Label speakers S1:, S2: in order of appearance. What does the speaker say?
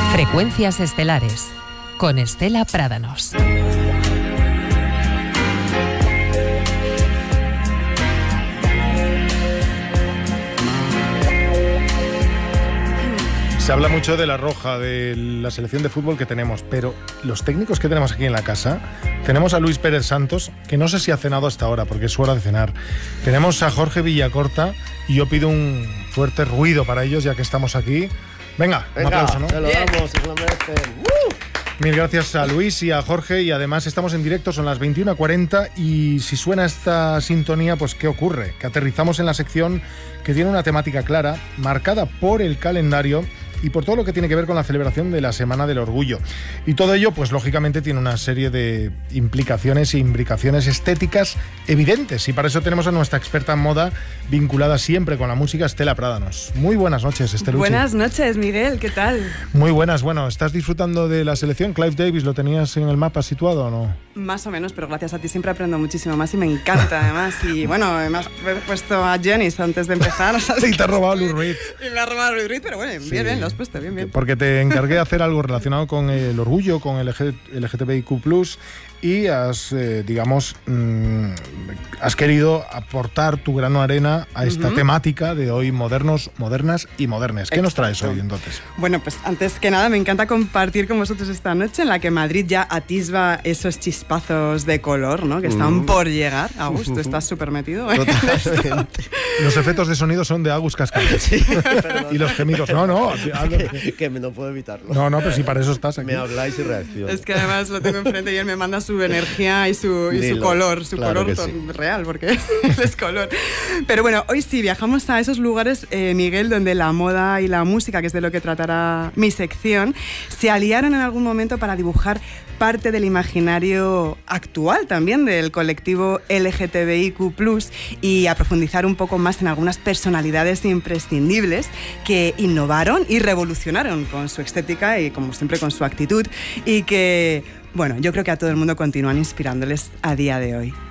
S1: Frecuencias estelares con Estela Prádanos.
S2: Se habla mucho de la Roja, de la selección de fútbol que tenemos, pero los técnicos que tenemos aquí en la casa, tenemos a Luis Pérez Santos, que no sé si ha cenado hasta ahora, porque es su hora de cenar. Tenemos a Jorge Villacorta, y yo pido un fuerte ruido para ellos, ya que estamos aquí. Venga, un aplauso, ¿no?
S3: Se lo damos, se lo merecen.
S2: Mil gracias a Luis y a Jorge, y además estamos en directo, son las 21:40, y si suena esta sintonía, pues ¿qué ocurre? Que aterrizamos en la sección que tiene una temática clara, marcada por el calendario y por todo lo que tiene que ver con la celebración de la Semana del Orgullo. Y todo ello, pues lógicamente, tiene una serie de implicaciones e imbricaciones estéticas evidentes. Y para eso tenemos a nuestra experta en moda, vinculada siempre con la música, Estela Prádanos. Muy buenas noches, Esteluchi.
S4: Buenas noches, Miguel, ¿qué tal?
S2: Muy buenas. Bueno, ¿estás disfrutando de la selección? ¿Clive Davis lo tenías en el mapa situado o no?
S4: Más o menos, pero gracias a ti siempre aprendo muchísimo más y me encanta, además. Y bueno, me has puesto a Janis antes de empezar.
S2: Y te ha robado Lou Reed.
S4: Y me ha robado Lou Reed, pero bueno,
S2: Sí.
S4: bien, lo has puesto, bien.
S2: Porque te encargué de hacer algo relacionado con el orgullo, con el LGTBIQ+, y has querido aportar tu grano de arena a esta temática de hoy, modernos, modernas y modernes. ¿Qué nos traes hoy, entonces?
S4: Bueno, pues antes que nada me encanta compartir con vosotros esta noche en la que Madrid ya atisba esos chispazos de color, ¿no? Que están por llegar. Agus, tú estás súper metido.
S3: Totalmente.
S2: Los efectos de sonido son de Agus Cascabel.
S3: Sí, perdón.
S2: Y los gemidos. No,
S3: que no puedo evitarlo.
S2: no, pero si para eso estás aquí.
S3: Me habláis y reacciono.
S4: Es que además lo tengo enfrente y él me manda su energía y su color,
S3: claro que
S4: color
S3: sí.
S4: real, porque él es color. Pero bueno, hoy sí viajamos a esos lugares, Miguel, donde la moda y la música, que es de lo que tratará mi sección, se aliaron en algún momento para dibujar parte del imaginario actual también del colectivo LGTBIQ+, y a profundizar un poco más en algunas personalidades imprescindibles que innovaron y revolucionaron con su estética y, como siempre, con su actitud, y que, bueno, yo creo que a todo el mundo continúan inspirándoles a día de hoy.